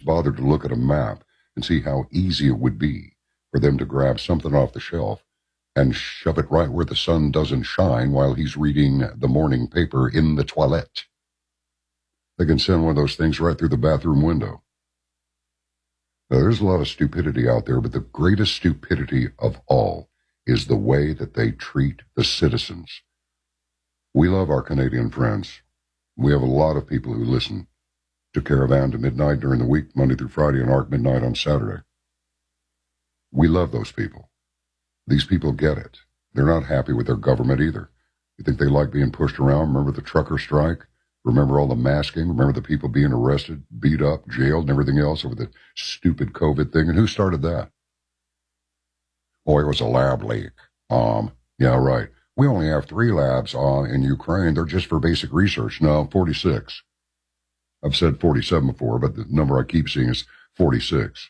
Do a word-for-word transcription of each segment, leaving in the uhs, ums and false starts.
bothered to look at a map and see how easy it would be for them to grab something off the shelf and shove it right where the sun doesn't shine while he's reading the morning paper in the toilette. They can send one of those things right through the bathroom window. Now, there's a lot of stupidity out there, but the greatest stupidity of all is the way that they treat the citizens. We love our Canadian friends. We have a lot of people who listen to Caravan to Midnight during the week, Monday through Friday, and Arc Midnight on Saturday. We love those people. These people get it. They're not happy with their government either. You think they like being pushed around? Remember the trucker strike? Remember all the masking? Remember the people being arrested, beat up, jailed, and everything else over the stupid COVID thing? And who started that? Oh, it was a lab leak. Um, yeah, right. We only have three labs uh, in Ukraine. They're just for basic research. No, forty-six. I've said forty-seven before, but the number I keep seeing is forty-six.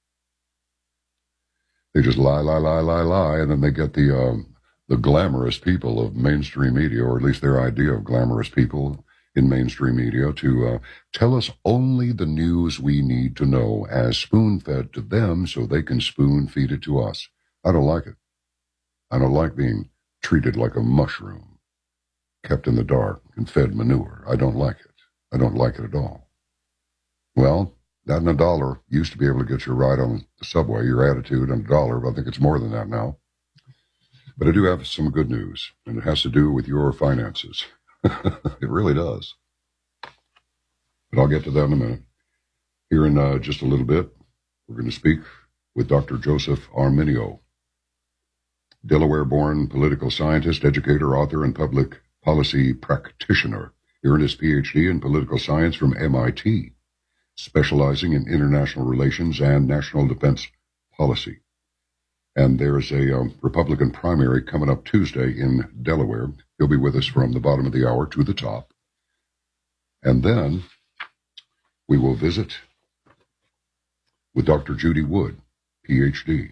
They just lie, lie, lie, lie, lie, and then they get the um, the glamorous people of mainstream media, or at least their idea of glamorous people in mainstream media, to uh, tell us only the news we need to know as spoon-fed to them so they can spoon-feed it to us. I don't like it. I don't like being treated like a mushroom, kept in the dark and fed manure. I don't like it. I don't like it at all. Well, that and a dollar used to be able to get you a ride on the subway, your attitude, and a dollar, but I think it's more than that now. But I do have some good news, and it has to do with your finances. It really does. But I'll get to that in a minute. Here in uh, just a little bit, we're going to speak with Doctor Joseph Arminio, Delaware-born political scientist, educator, author, and public policy practitioner. He earned his P H D in political science from M I T, specializing in international relations and national defense policy. And there's a um, Republican primary coming up Tuesday in Delaware. He'll be with us from the bottom of the hour to the top. And then we will visit with Doctor Judy Wood, P H D.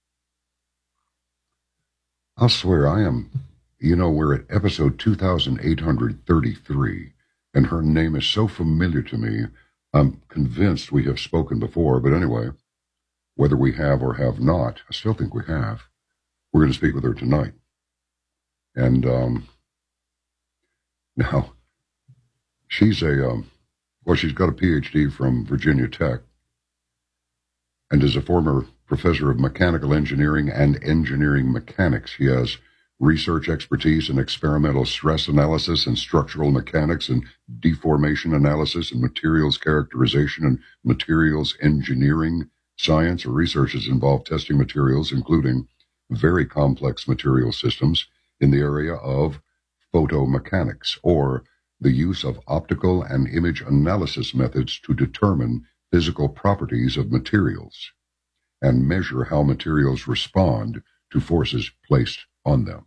I'll swear I am, you know, we're at episode two thousand eight hundred thirty-three, and her name is so familiar to me, I'm convinced we have spoken before. But anyway, whether we have or have not, I still think we have. We're going to speak with her tonight. And um, now, she's a, um, well, she's got a P H D from Virginia Tech and is a former professor of mechanical engineering and engineering mechanics. She has research expertise in experimental stress analysis and structural mechanics and deformation analysis and materials characterization and materials engineering. Science or research has involved testing materials, including very complex material systems in the area of photomechanics, or the use of optical and image analysis methods to determine physical properties of materials and measure how materials respond to forces placed on them.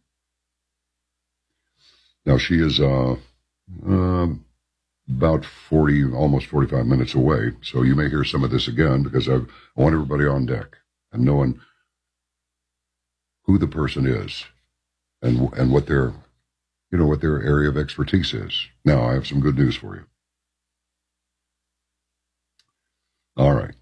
Now, she is uh, uh, about forty, almost forty-five minutes away, so you may hear some of this again because I've, I want everybody on deck and knowing who the person is and and what their, you know, what their area of expertise is. Now, I have some good news for you. All right.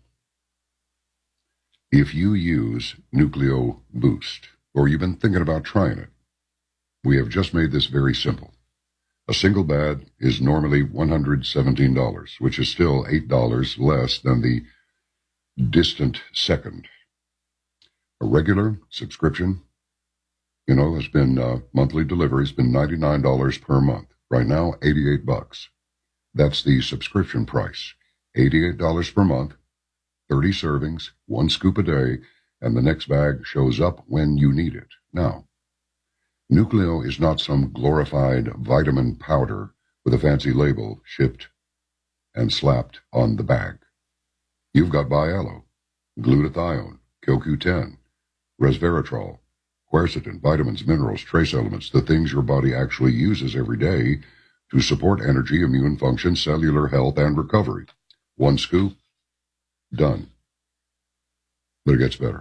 If you use Nucleo Boost, or you've been thinking about trying it, we have just made this very simple. A single bag is normally one hundred seventeen dollars, which is still eight dollars less than the distant second. A regular subscription, you know, has been uh, monthly delivery, has been ninety-nine dollars per month. Right now, eighty-eight bucks. That's the subscription price. eighty-eight dollars per month, thirty servings, one scoop a day, and the next bag shows up when you need it. Now, Nucleo is not some glorified vitamin powder with a fancy label shipped and slapped on the bag. You've got Bialo, glutathione, Q O Q ten, resveratrol, quercetin, vitamins, minerals, trace elements, the things your body actually uses every day to support energy, immune function, cellular health, and recovery. One scoop, done. But it gets better.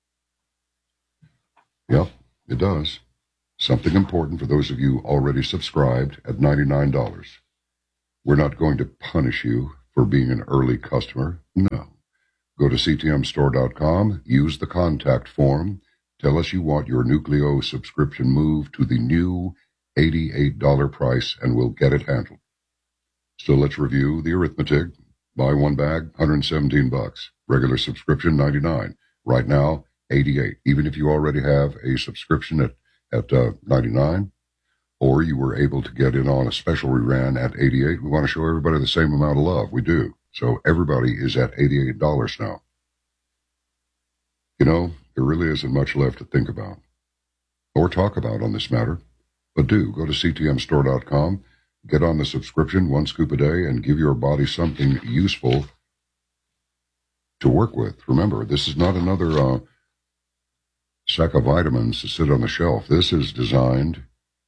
Yep, it does. Something important for those of you already subscribed at ninety-nine dollars. We're not going to punish you for being an early customer. No. Go to C T M store dot com, use the contact form, tell us you want your Nucleo subscription moved to the new eighty-eight dollars price, and we'll get it handled. So let's review the arithmetic. Buy one bag, one hundred seventeen bucks. Regular subscription, ninety-nine. Right now, eighty-eight. Even if you already have a subscription at, at uh, ninety-nine, or you were able to get in on a special we ran at eighty-eight, we want to show everybody the same amount of love. We do. So everybody is at eighty-eight dollars now. You know, there really isn't much left to think about or talk about on this matter. But do, go to C T M store dot com, get on the subscription, one scoop a day, and give your body something useful to work with. Remember, this is not another uh, sack of vitamins to sit on the shelf. This is designed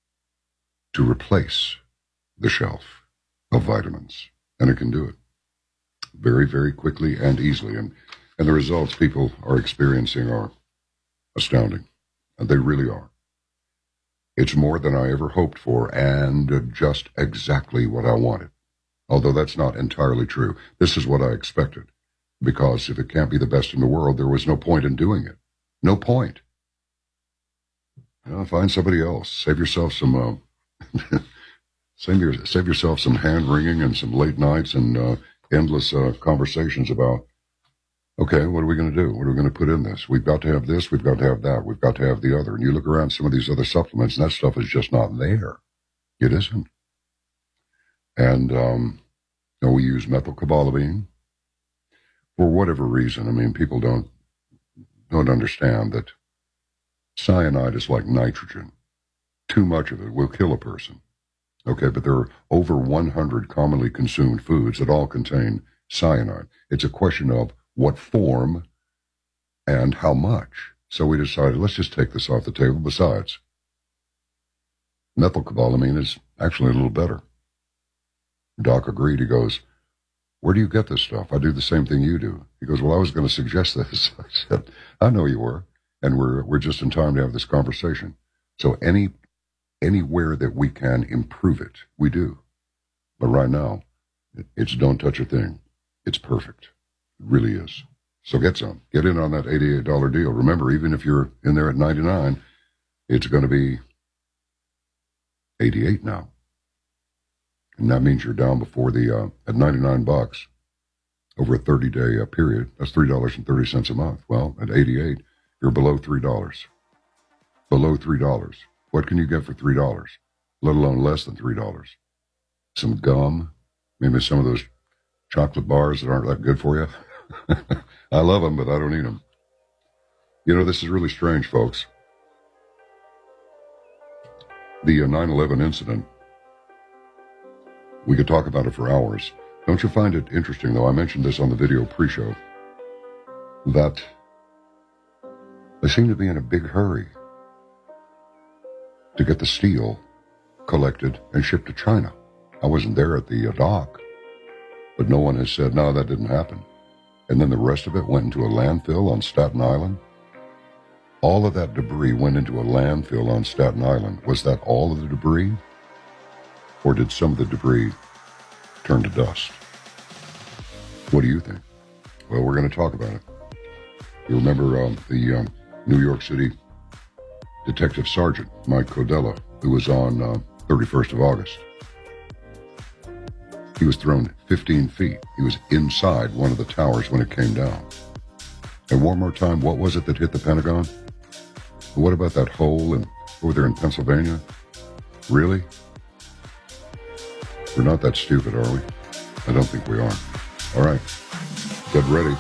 to replace the shelf of vitamins, and it can do it very, very quickly and easily. And, and the results people are experiencing are astounding, and they really are. It's more than I ever hoped for, and just exactly what I wanted. Although that's not entirely true. This is what I expected, because if it can't be the best in the world, there was no point in doing it. No point. You know, find somebody else. Save yourself some... Uh, save, your, save yourself some hand-wringing and some late nights and uh, endless uh, conversations about, okay, what are we going to do? What are we going to put in this? We've got to have this. We've got to have that. We've got to have the other. And you look around some of these other supplements, and that stuff is just not there. It isn't. And um, you know, we use methylcobalamin for whatever reason. I mean, people don't don't understand that cyanide is like nitrogen. Too much of it will kill a person. Okay, but there are over one hundred commonly consumed foods that all contain cyanide. It's a question of what form and how much. So we decided, let's just take this off the table. Besides, methylcobalamin is actually a little better. Doc agreed. He goes, where do you get this stuff? I do the same thing you do. He goes, well, I was going to suggest this. I said, I know you were. And we're we're just in time to have this conversation. So any anywhere that we can improve it, we do. But right now, it's don't touch a thing. It's perfect. It really is. So get some. Get in on that eighty-eight dollars deal. Remember, even if you're in there at ninety-nine, it's going to be eighty-eight now. And that means you're down before the, uh, at ninety-nine bucks over a thirty-day uh, period. That's three dollars and thirty cents a month. Well, at eighty-eight, you're below three dollars. Below three dollars. What can you get for three dollars? Let alone less than three dollars. Some gum, maybe some of those chocolate bars that aren't that good for you. I love them, but I don't eat them. You know, this is really strange, folks. The uh, nine eleven incident, we could talk about it for hours. Don't you find it interesting, though? I mentioned this on the video pre-show, that they seem to be in a big hurry to get the steel collected and shipped to China. I wasn't there at the uh, dock, but no one has said, no, that didn't happen. And then the rest of it went into a landfill on Staten Island. All of that debris went into a landfill on Staten Island. Was that all of the debris? Or did some of the debris turn to dust? What do you think? Well, we're going to talk about it. You remember um, the um, New York City Detective Sergeant Mike Codella, who was on uh, thirty-first of August. He was thrown fifteen feet. He was inside one of the towers when it came down. And one more time, what was it that hit the Pentagon? What about that hole in, over there in Pennsylvania? Really? We're not that stupid, are we? I don't think we are. All right. Get ready.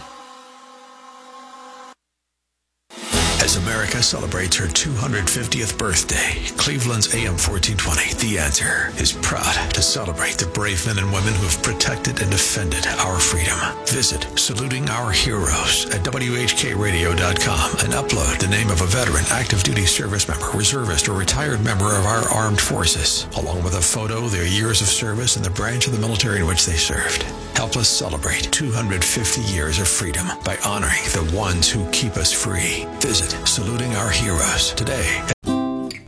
As America celebrates her two hundred fiftieth birthday, Cleveland's A M fourteen twenty, The Answer, is proud to celebrate the brave men and women who have protected and defended our freedom. Visit Saluting Our Heroes at W H K radio dot com and upload the name of a veteran, active duty service member, reservist, or retired member of our armed forces, along with a photo, their years of service, and the branch of the military in which they served. Help us celebrate two hundred fifty years of freedom by honoring the ones who keep us free. Visit Saluting Our Heroes today.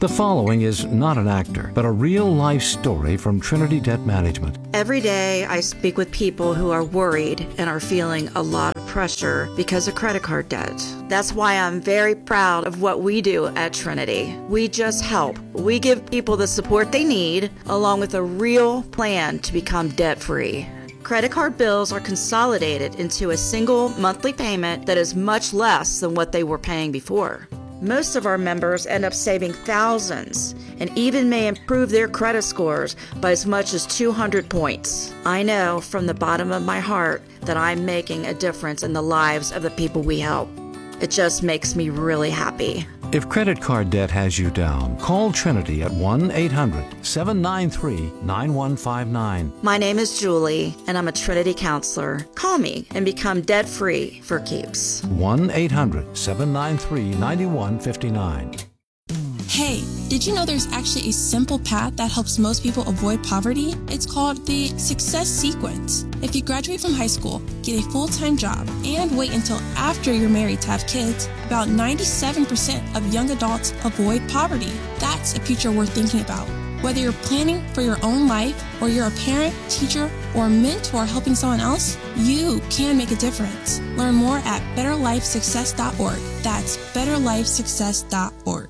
The following is not an actor, but a real-life story from Trinity Debt Management. Every day I speak with people who are worried and are feeling a lot of pressure because of credit card debt. That's why I'm very proud of what we do at Trinity. We just help. We give people the support they need, along with a real plan to become debt-free. Credit card bills are consolidated into a single monthly payment that is much less than what they were paying before. Most of our members end up saving thousands and even may improve their credit scores by as much as two hundred points. I know from the bottom of my heart that I'm making a difference in the lives of the people we help. It just makes me really happy. If credit card debt has you down, call Trinity at one eight hundred seven nine three nine one five nine. My name is Julie, and I'm a Trinity counselor. Call me and become debt-free for keeps. one eight hundred seven nine three nine one five nine. Hey, did you know there's actually a simple path that helps most people avoid poverty? It's called the Success Sequence. If you graduate from high school, get a full-time job, and wait until after you're married to have kids, about ninety-seven percent of young adults avoid poverty. That's a future worth thinking about. Whether you're planning for your own life, or you're a parent, teacher, or mentor helping someone else, you can make a difference. Learn more at better life success dot org. That's better life success dot org.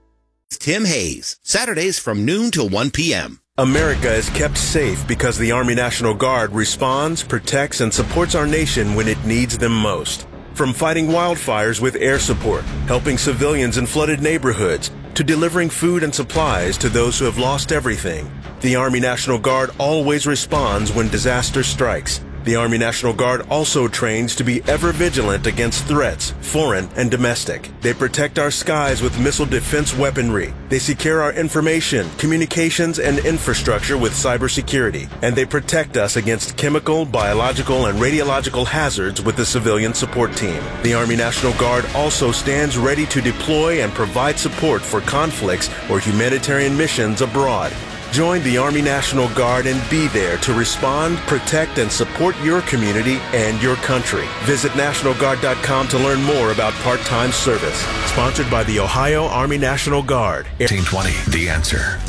Tim Hayes, Saturdays from noon till one p.m. America is kept safe because the Army National Guard responds, protects, and supports our nation when it needs them most. From fighting wildfires with air support, helping civilians in flooded neighborhoods, to delivering food and supplies to those who have lost everything, the Army National Guard always responds when disaster strikes. The Army National Guard also trains to be ever vigilant against threats, foreign and domestic. They protect our skies with missile defense weaponry. They secure our information, communications, and infrastructure with cybersecurity. And they protect us against chemical, biological, and radiological hazards with the civilian support team. The Army National Guard also stands ready to deploy and provide support for conflicts or humanitarian missions abroad. Join the Army National Guard and be there to respond, protect, and support your community and your country. Visit National Guard dot com to learn more about part-time service. Sponsored by the Ohio Army National Guard. eighteen twenty, The Answer.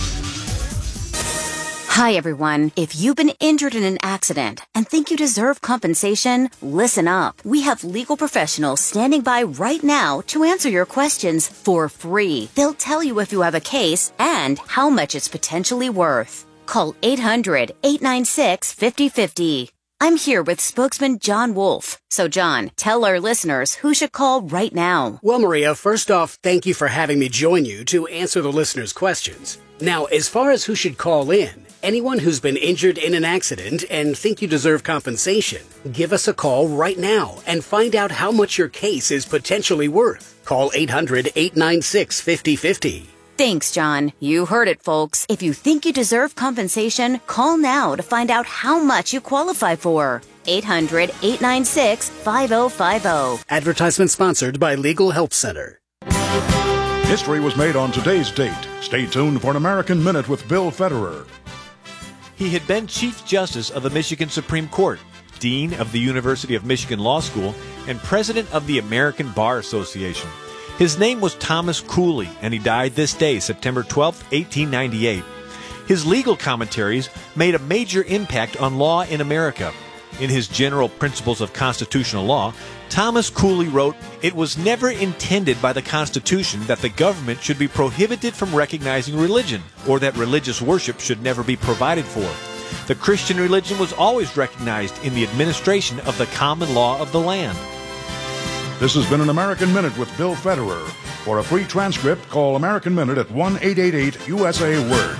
Hi, everyone. If you've been injured in an accident and think you deserve compensation, listen up. We have legal professionals standing by right now to answer your questions for free. They'll tell you if you have a case and how much it's potentially worth. Call eight hundred eight nine six five oh five oh. I'm here with spokesman John Wolf. So, John, tell our listeners who should call right now. Well, Maria, first off, thank you for having me join you to answer the listeners' questions. Now, as far as who should call in, anyone who's been injured in an accident and think you deserve compensation, give us a call right now and find out how much your case is potentially worth. Call eight hundred eight nine six five oh five oh. Thanks, John. You heard it, folks. If you think you deserve compensation, call now to find out how much you qualify for. eight hundred eight nine six five oh five oh. Advertisement sponsored by Legal Help Center. History was made on today's date. Stay tuned for an American Minute with Bill Federer. He had been Chief Justice of the Michigan Supreme Court, Dean of the University of Michigan Law School, and President of the American Bar Association. His name was Thomas Cooley, and he died this day, September twelfth, eighteen ninety-eight. His legal commentaries made a major impact on law in America. In his General Principles of Constitutional Law, Thomas Cooley wrote, "It was never intended by the Constitution that the government should be prohibited from recognizing religion, or that religious worship should never be provided for. The Christian religion was always recognized in the administration of the common law of the land." This has been an American Minute with Bill Federer. For a free transcript, call American Minute at one eight eight eight U S A Word.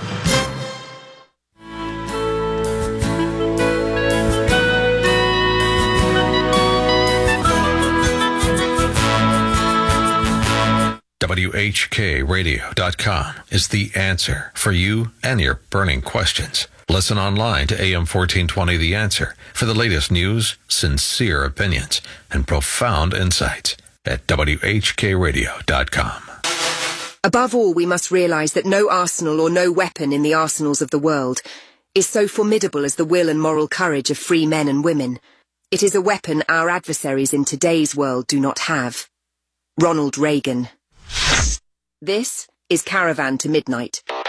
W H K radio dot com is the answer for you and your burning questions. Listen online to A M fourteen twenty The Answer for the latest news, sincere opinions, and profound insights at W H K radio dot com. Above all, we must realize that no arsenal or no weapon in the arsenals of the world is so formidable as the will and moral courage of free men and women. It is a weapon our adversaries in today's world do not have. Ronald Reagan. This is Caravan to Midnight.